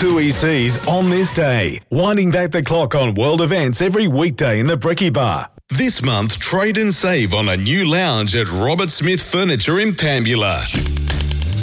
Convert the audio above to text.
Two ECs on this day, winding back the clock on world events every weekday in the Brekkie Bar. This month, trade and save on a new lounge at Robert Smith Furniture in Pambula.